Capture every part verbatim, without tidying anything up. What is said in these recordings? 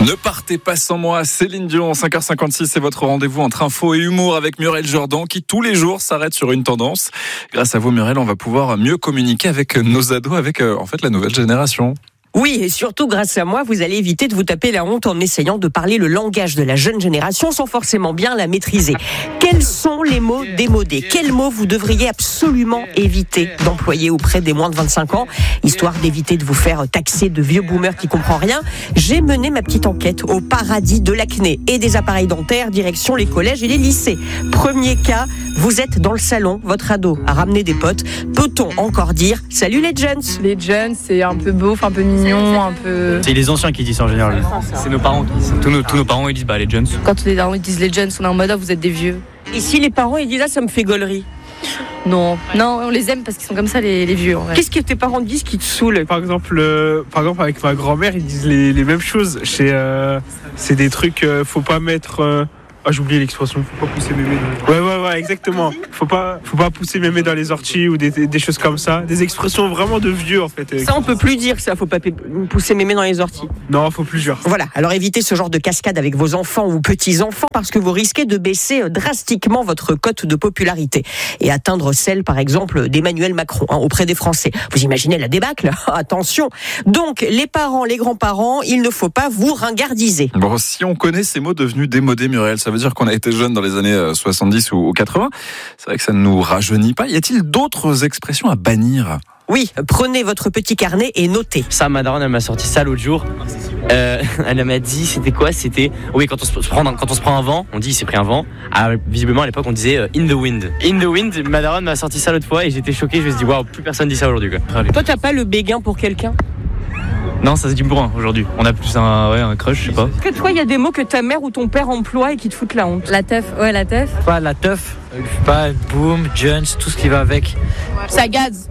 Ne partez pas sans moi, Céline Dion, cinq heures cinquante-six, c'est votre rendez-vous entre info et humour avec Muriel Jourdan qui tous les jours s'arrête sur une tendance. Grâce à vous Muriel, on va pouvoir mieux communiquer avec nos ados, avec euh, en fait la nouvelle génération. Oui, et surtout grâce à moi, vous allez éviter de vous taper la honte en essayant de parler le langage de la jeune génération sans forcément bien la maîtriser. Quels sont les mots démodés ? Quels mots vous devriez absolument éviter d'employer auprès des moins de vingt-cinq ans, histoire d'éviter de vous faire taxer de vieux boomers qui comprennent rien ? J'ai mené ma petite enquête au paradis de l'acné et des appareils dentaires, direction les collèges et les lycées. Premier cas, vous êtes dans le salon, votre ado a ramené des potes. Peut-on encore dire « Salut les jeunes » ? Les jeunes, c'est un peu beauf, un peu mignon, un peu... C'est les anciens qui disent ça en général. C'est nos parents qui disent. Tous nos, tous nos parents ils disent bah les jeunes. Quand les parents ils disent les jeunes, on est en mode ah, vous êtes des vieux. Ici les parents ils disent « Ah ça me fait gaulerie ». Non, non, on les aime parce qu'ils sont comme ça les, les vieux. En vrai. Qu'est-ce que tes parents disent qui te saoule ? Par exemple, euh, par exemple avec ma grand-mère, ils disent les, les mêmes choses. C'est, euh, c'est des trucs, euh, faut pas mettre... Euh... Ah, j'ai oublié l'expression, faut pas pousser mémé dans les... Ouais, ouais, ouais, exactement. Faut pas, faut pas pousser mémé dans les orties ou des, des, des choses comme ça. Des expressions vraiment de vieux, en fait. Ça, on peut plus dire ça, faut pas pousser mémé dans les orties. Non, faut plus dire. Voilà, alors évitez ce genre de cascade avec vos enfants ou petits-enfants parce que vous risquez de baisser drastiquement votre cote de popularité et atteindre celle, par exemple, d'Emmanuel Macron hein, auprès des Français. Vous imaginez la débâcle ? Attention. Donc, les parents, les grands-parents, il ne faut pas vous ringardiser. Bon, si on connaît ces mots devenus démodés, Muriel, ça Ça veut dire qu'on a été jeune dans les années soixante-dix ou quatre-vingts. C'est vrai que ça ne nous rajeunit pas. Y a-t-il d'autres expressions à bannir ? Oui, prenez votre petit carnet et notez. Ça, ma daronne, elle m'a sorti ça l'autre jour. Euh, elle m'a dit, c'était quoi ? C'était, oui, quand on se prend, quand on se prend un vent, on dit il s'est pris un vent. Ah, visiblement, à l'époque, on disait in the wind. In the wind, ma daronne m'a sorti ça l'autre fois et j'étais choqué. Je me suis dit, waouh, plus personne dit ça aujourd'hui, quoi. Toi, t'as pas le béguin pour quelqu'un ? Non, ça se dit bourrin aujourd'hui. On a plus un, ouais, un crush, je sais pas. Est-ce que toi, il y a des mots que ta mère ou ton père emploie et qui te foutent la honte ? La teuf, ouais, la teuf. Pas la teuf, pas boom, Jones, tout ce qui va avec. Ça gaze.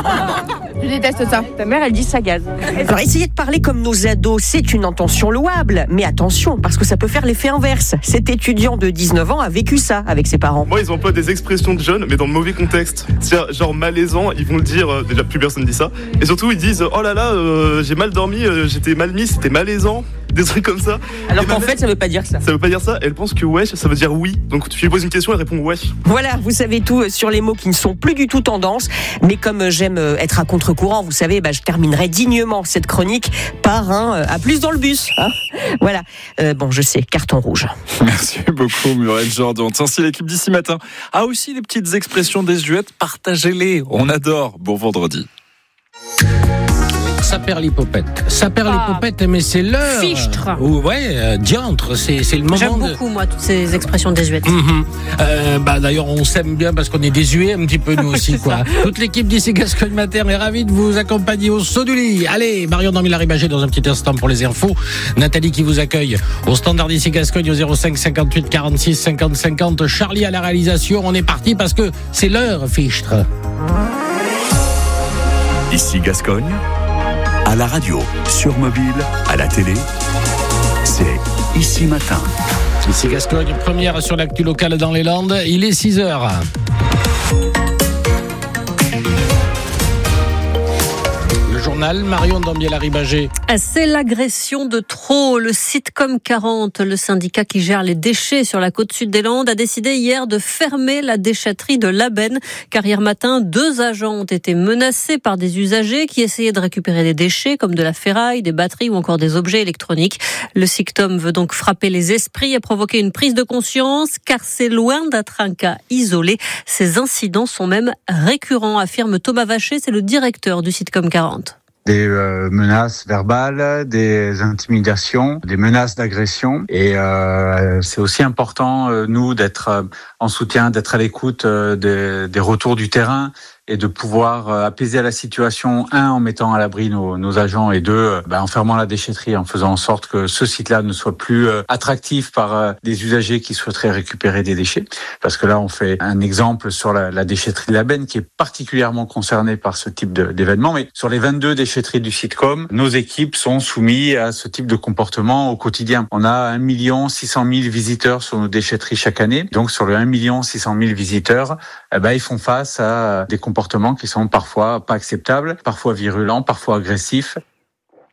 Je déteste ça. Ta mère, elle dit ça gaze. Alors, essayez de parler comme nos ados, c'est une intention louable. Mais attention, parce que ça peut faire l'effet inverse. Cet étudiant de dix-neuf ans a vécu ça avec ses parents. Moi, ils emploient des expressions de jeunes, mais dans le mauvais contexte. C'est-à-dire, genre malaisant, ils vont le dire, euh, déjà plus personne dit ça. Et surtout, ils disent, oh là là, euh, j'ai mal dormi, euh, j'étais mal mis, c'était malaisant. Des trucs comme ça. Alors qu'en fait, ça veut pas dire ça. Ça veut pas dire ça. Elle pense que wesh, ça veut dire oui. Donc tu lui poses une question, elle répond wesh. Voilà, vous savez tout sur les mots qui ne sont plus du tout tendance. Mais comme j'aime être à contre-courant, vous savez, bah, je terminerai dignement cette chronique par un à plus dans le bus. Hein voilà. Euh, bon, je sais, carton rouge. Merci beaucoup, Muriel Jourdan. Tiens, si l'équipe d'ici matin a aussi des petites expressions désuètes, partagez-les. On adore. Bon vendredi. Ça perd l'hypopète. Ça perd ah, l'hypopète, mais c'est l'heure. Fichtre. Ou ouais, euh, diantre, c'est, c'est le moment. J'aime de... beaucoup, moi, toutes ces expressions désuètes. Mm-hmm. Euh, bah, d'ailleurs, on s'aime bien parce qu'on est désuets un petit peu, nous aussi, quoi. Toute l'équipe d'ici Gascogne Matin est ravie de vous accompagner au saut du lit. Allez, Marion Dormy-Larribagé dans un petit instant pour les infos. Nathalie qui vous accueille au standard d'ici Gascogne au zéro cinq cinquante-huit quarante-six cinquante cinquante. Charlie à la réalisation. On est parti parce que c'est l'heure, Fichtre. Ici Gascogne. À la radio, sur mobile, à la télé, c'est Ici Matin. Ici Gascogne, première sur l'actu locale dans les Landes. Il est six heures. Journal, Marion Dormy-Larribagé. C'est l'agression de trop. Le Sitcom quarante, le syndicat qui gère les déchets sur la côte sud des Landes, a décidé hier de fermer la déchetterie de Labenne. Car hier matin, deux agents ont été menacés par des usagers qui essayaient de récupérer des déchets comme de la ferraille, des batteries ou encore des objets électroniques. Le Sitcom veut donc frapper les esprits et provoquer une prise de conscience car c'est loin d'être un cas isolé. Ces incidents sont même récurrents, affirme Thomas Vacher, c'est le directeur du Sitcom quarante. Des euh, menaces verbales, des intimidations, des menaces d'agression. Et euh, c'est aussi important, euh, nous, d'être euh, en soutien, d'être à l'écoute euh, des, des retours du terrain et de pouvoir euh, apaiser la situation, un, en mettant à l'abri nos, nos agents, et deux, euh, ben, en fermant la déchetterie, en faisant en sorte que ce site-là ne soit plus euh, attractif par euh, des usagers qui souhaiteraient récupérer des déchets. Parce que là, on fait un exemple sur la, la déchetterie de Labenne, qui est particulièrement concernée par ce type de, d'événement. Mais sur les vingt-deux déchetteries du Sitcom, nos équipes sont soumises à ce type de comportement au quotidien. On a un million six cent mille visiteurs sur nos déchetteries chaque année. Donc, sur le un million six cent mille visiteurs, eh ben, ils font face à des comportements qui sont parfois pas acceptables, parfois virulents, parfois agressifs.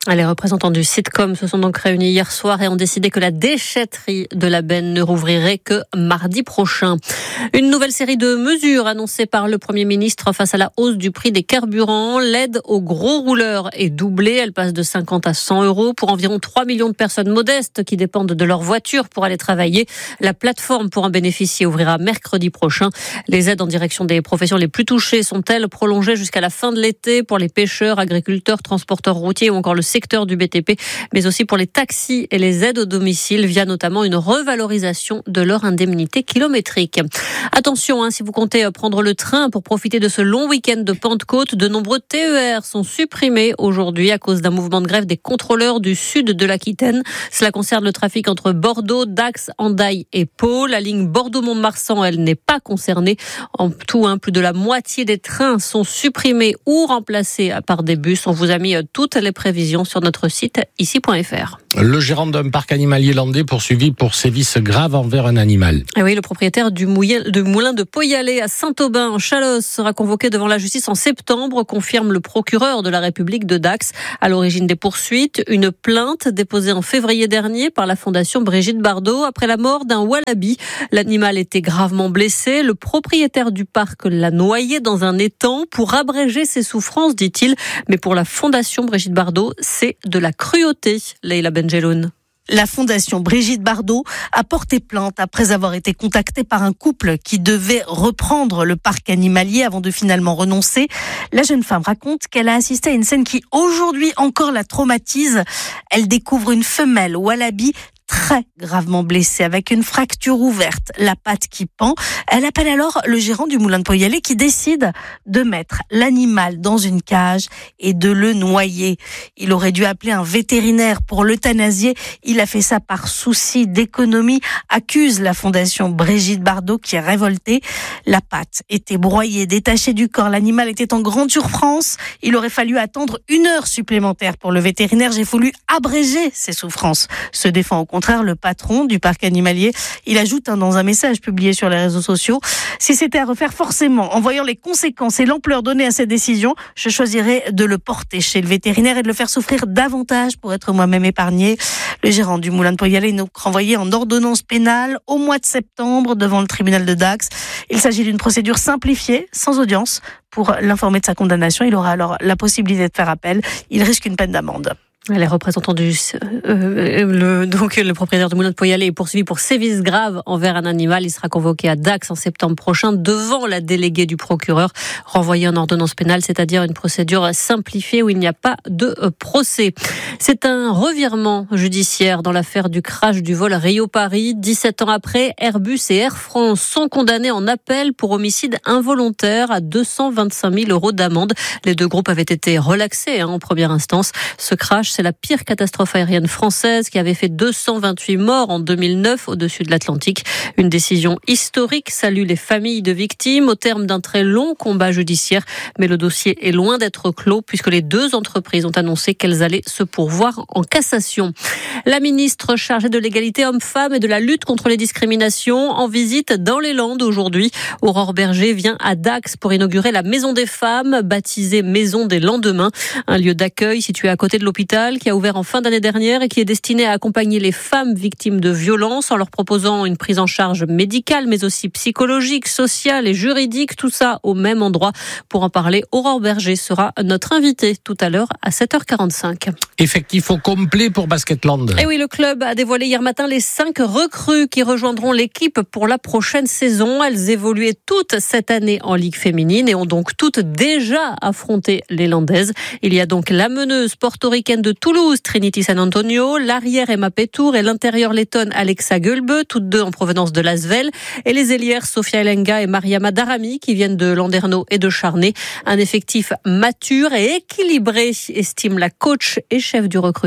Les représentants du sitcom se sont donc réunis hier soir et ont décidé que la déchetterie de la Benne ne rouvrirait que mardi prochain. Une nouvelle série de mesures annoncées par le Premier ministre face à la hausse du prix des carburants. L'aide aux gros rouleurs est doublée. Elle passe de cinquante à cent euros pour environ trois millions de personnes modestes qui dépendent de leur voiture pour aller travailler. La plateforme pour en bénéficier ouvrira mercredi prochain. Les aides en direction des professions les plus touchées sont-elles prolongées jusqu'à la fin de l'été pour les pêcheurs, agriculteurs, transporteurs routiers ou encore le secteur du B T P, mais aussi pour les taxis et les aides au domicile via notamment une revalorisation de leur indemnité kilométrique. Attention, hein, si vous comptez prendre le train pour profiter de ce long week-end de Pentecôte, de nombreux T E R sont supprimés aujourd'hui à cause d'un mouvement de grève des contrôleurs du sud de l'Aquitaine. Cela concerne le trafic entre Bordeaux, Dax, Hendaye et Pau. La ligne Bordeaux-Mont-de-Marsan, elle n'est pas concernée. En tout, hein, plus de la moitié des trains sont supprimés ou remplacés par des bus. On vous a mis toutes les prévisions sur notre site ici point f r. Le gérant d'un parc animalier landais poursuivi pour sévices graves envers un animal. Et oui, le propriétaire du moulin de, moulin de Poyalet à Saint-Aubin en Chalosse sera convoqué devant la justice en septembre, confirme le procureur de la République de Dax. À l'origine des poursuites, une plainte déposée en février dernier par la fondation Brigitte Bardot après la mort d'un wallaby. L'animal était gravement blessé. Le propriétaire du parc l'a noyé dans un étang pour abréger ses souffrances, dit-il. Mais pour la fondation Brigitte Bardot, c'est de la cruauté. Leïla Benjeloun. La fondation Brigitte Bardot a porté plainte après avoir été contactée par un couple qui devait reprendre le parc animalier avant de finalement renoncer. La jeune femme raconte qu'elle a assisté à une scène qui aujourd'hui encore la traumatise. Elle découvre une femelle wallaby très gravement blessée avec une fracture ouverte, la patte qui pend. Elle appelle alors le gérant du moulin de Poyalet qui décide de mettre l'animal dans une cage et de le noyer. Il aurait dû appeler un vétérinaire pour l'euthanasier. Il a fait ça par souci d'économie, accuse la fondation Brigitte Bardot qui est révoltée. La patte était broyée, détachée du corps. L'animal était en grande souffrance. Il aurait fallu attendre une heure supplémentaire pour le vétérinaire. J'ai voulu abréger ses souffrances. Se défend au contraire le patron du parc animalier. Il ajoute hein, dans un message publié sur les réseaux sociaux: si c'était à refaire, forcément, en voyant les conséquences et l'ampleur donnée à cette décision, je choisirais de le porter chez le vétérinaire et de le faire souffrir davantage pour être moi-même épargné. Le gérant du moulin de Poyalet est donc renvoyé en ordonnance pénale au mois de septembre devant le tribunal de Dax. Il s'agit d'une procédure simplifiée, sans audience. Pour l'informer de sa condamnation, il aura alors la possibilité de faire appel. Il risque une peine d'amende. Les représentants du euh, le, donc le propriétaire du moulin de Poyalet est poursuivi pour sévices graves envers un animal. Il sera convoqué à Dax en septembre prochain devant la déléguée du procureur, renvoyé en ordonnance pénale, c'est-à-dire une procédure simplifiée où il n'y a pas de procès. C'est un revirement judiciaire dans l'affaire du crash du vol Rio-Paris. dix-sept ans après, Airbus et Air France sont condamnés en appel pour homicide involontaire à deux cent vingt-cinq mille euros d'amende. Les deux groupes avaient été relaxés hein, en première instance. Ce crash, c'est la pire catastrophe aérienne française qui avait fait deux cent vingt-huit morts en deux mille neuf au-dessus de l'Atlantique. Une décision historique salue les familles de victimes au terme d'un très long combat judiciaire. Mais le dossier est loin d'être clos puisque les deux entreprises ont annoncé qu'elles allaient se pourvoir en cassation. La ministre chargée de l'égalité homme-femme et de la lutte contre les discriminations en visite dans les Landes aujourd'hui. Aurore Berger vient à Dax pour inaugurer la Maison des femmes, baptisée Maison des lendemains. Un lieu d'accueil situé à côté de l'hôpital qui a ouvert en fin d'année dernière et qui est destiné à accompagner les femmes victimes de violences en leur proposant une prise en charge médicale mais aussi psychologique, sociale et juridique, tout ça au même endroit. Pour en parler, Aurore Berger sera notre invitée tout à l'heure à sept heures quarante-cinq. Effectif au complet pour Basketland. Et oui, le club a dévoilé hier matin les cinq recrues qui rejoindront l'équipe pour la prochaine saison. Elles évoluaient toutes cette année en Ligue féminine et ont donc toutes déjà affronté les Landaises. Il y a donc la meneuse portoricaine de Toulouse, Trinity San Antonio, l'arrière Emma Petour et l'intérieur lettonne Alexa Gulbe, toutes deux en provenance de l'Asvel, et les ailières Sofia Elenga et Mariama Darami qui viennent de Landerneau et de Charnay. Un effectif mature et équilibré, estime la coach et chef du recrutement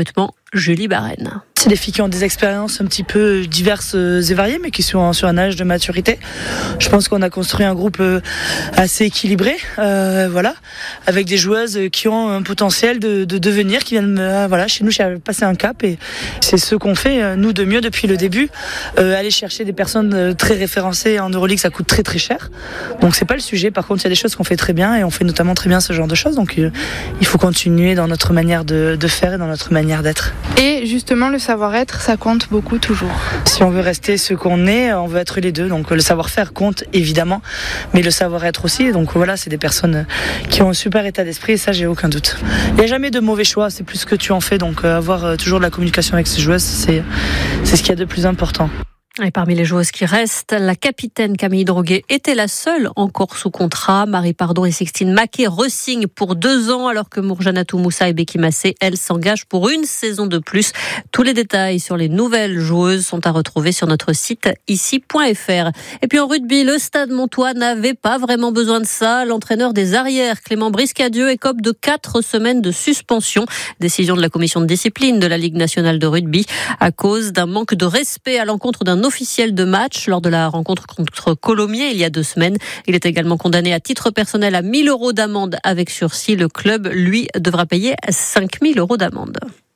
Julie Barène. C'est des filles qui ont des expériences un petit peu diverses et variées, mais qui sont sur un âge de maturité. Je pense qu'on a construit un groupe assez équilibré, euh, voilà, avec des joueuses qui ont un potentiel de, de devenir, qui viennent, euh, voilà, chez nous, passer un cap. Et c'est ce qu'on fait, nous, de mieux depuis le début. Euh, aller chercher des personnes très référencées en Euroleague, ça coûte très très cher. Donc c'est pas le sujet. Par contre, il y a des choses qu'on fait très bien, et on fait notamment très bien ce genre de choses. Donc euh, il faut continuer dans notre manière de, de faire et dans notre manière d'être. Et justement, le savoir-être, ça compte beaucoup toujours. Si on veut rester ce qu'on est, on veut être les deux. Donc le savoir-faire compte évidemment, mais le savoir-être aussi. Donc voilà, c'est des personnes qui ont un super état d'esprit, et ça, j'ai aucun doute. Il n'y a jamais de mauvais choix, c'est plus ce que tu en fais. Donc euh, avoir euh, toujours de la communication avec ces joueuses, c'est, c'est ce qu'il y a de plus important. Et parmi les joueuses qui restent, la capitaine Camille Droguet était la seule encore sous contrat. Marie Pardon et Sixtine Maquet re-signent pour deux ans, alors que Mourjanatou Moussa et Becky Massé, elles, s'engagent pour une saison de plus. Tous les détails sur les nouvelles joueuses sont à retrouver sur notre site ici point f r. Et puis en rugby, le Stade Montois n'avait pas vraiment besoin de ça. L'entraîneur des arrières, Clément Briscadieu, écope de quatre semaines de suspension. Décision de la commission de discipline de la Ligue nationale de rugby à cause d'un manque de respect à l'encontre d'un officiel de match lors de la rencontre contre Colomiers il y a deux semaines. Il est également condamné à titre personnel à mille euros d'amende avec sursis. Le club, lui, devra payer cinq mille euros d'amende.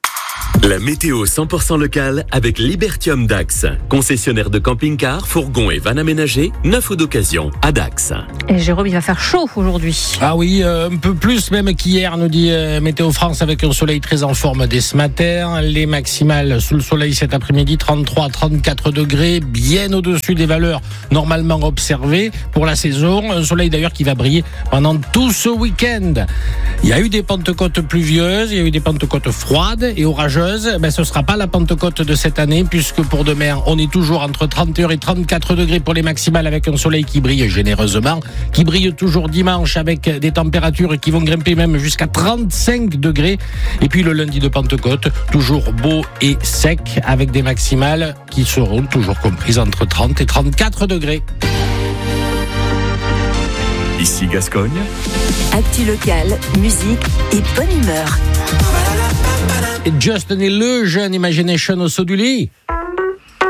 La météo cent pour cent locale avec Libertium Dax. Concessionnaire de camping-car, fourgons et vannes aménagés, neuf ou d'occasion à Dax. Et Jérôme, il va faire chaud aujourd'hui. Ah oui, euh, un peu plus même qu'hier, nous dit euh, Météo France, avec un soleil très en forme dès ce matin. Les maximales sous le soleil cet après-midi, trente-trois à trente-quatre degrés, bien au-dessus des valeurs normalement observées pour la saison. Un soleil d'ailleurs qui va briller pendant tout ce week-end. Il y a eu des pentecôtes pluvieuses, il y a eu des pentecôtes froides et orageuses. Ben, ce ne sera pas la Pentecôte de cette année, puisque pour demain, on est toujours entre trente et un et trente-quatre degrés pour les maximales, avec un soleil qui brille généreusement, qui brille toujours dimanche avec des températures qui vont grimper même jusqu'à trente-cinq degrés. Et puis le lundi de Pentecôte, toujours beau et sec, avec des maximales qui seront toujours comprises entre trente et trente-quatre degrés. Ici Gascogne. Actu locale, musique et bonne humeur. Et Justin et le jeune Imagination au saut du lit.